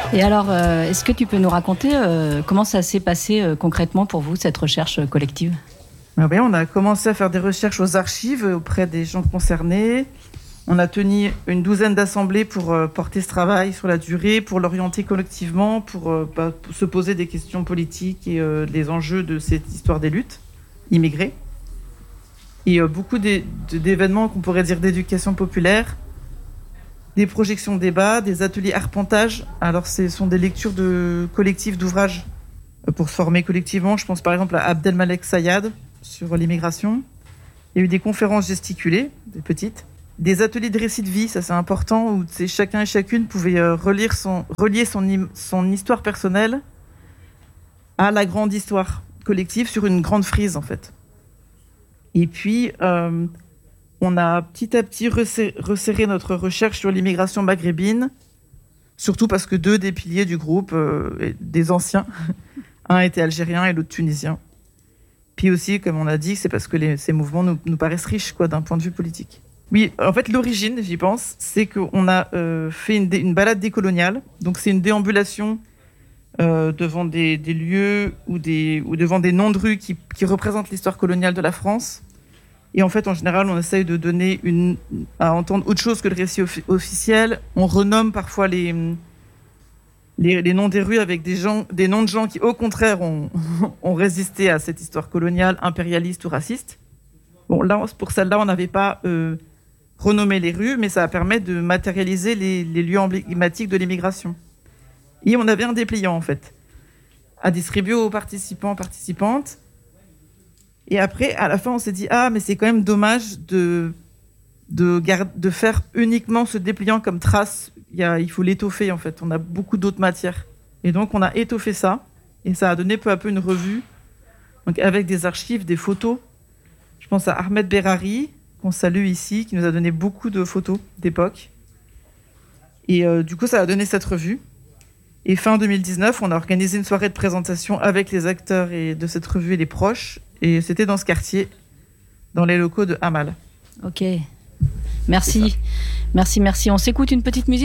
Et alors, est-ce que tu peux nous raconter comment ça s'est passé concrètement pour vous, cette recherche collective ? Oui, on a commencé à faire des recherches aux archives auprès des gens concernés. On a tenu une douzaine d'assemblées pour porter ce travail sur la durée, pour l'orienter collectivement, pour se poser des questions politiques et les enjeux de cette histoire des luttes immigrées. Et beaucoup d'événements qu'on pourrait dire d'éducation populaire, des projections débats, des ateliers arpentage. Alors, ce sont des lectures collectives d'ouvrages pour se former collectivement. Je pense par exemple à Abdelmalek Sayad sur l'immigration. Il y a eu des conférences gesticulées, des petites. Des ateliers de récit de vie, ça c'est important, où chacun et chacune pouvait relier son histoire personnelle à la grande histoire collective sur une grande frise en fait. Et puis, on a petit à petit resserré notre recherche sur l'immigration maghrébine, surtout parce que deux des piliers du groupe, des anciens, un était algérien et l'autre tunisien. Puis aussi, comme on a dit, c'est parce que ces mouvements nous paraissent riches d'un point de vue politique. Oui, en fait, l'origine, j'y pense, c'est qu'on a fait une balade décoloniale. Donc, c'est une déambulation devant des lieux ou devant des noms de rues qui représentent l'histoire coloniale de la France. Et en fait, en général, on essaye de donner à entendre autre chose que le récit officiel. On renomme parfois les noms des rues avec des noms de gens qui, au contraire, ont résisté à cette histoire coloniale, impérialiste ou raciste. Bon, là, pour celle-là, on n'avait pas renommé les rues, mais ça permet de matérialiser les lieux emblématiques de l'immigration. Et on avait un dépliant, en fait, à distribuer aux participants, participantes. Et après, à la fin, on s'est dit « Ah, mais c'est quand même dommage de faire uniquement ce dépliant comme trace. Il faut l'étoffer, en fait. On a beaucoup d'autres matières. » Et donc, on a étoffé ça. Et ça a donné peu à peu une revue, donc avec des archives, des photos. Je pense à Ahmed Berari, qu'on salue ici, qui nous a donné beaucoup de photos d'époque. Et du coup, ça a donné cette revue. Et fin 2019, on a organisé une soirée de présentation avec les acteurs de cette revue et les proches. Et c'était dans ce quartier, dans les locaux de Hamal. Ok. Merci. Merci. On s'écoute une petite musique ?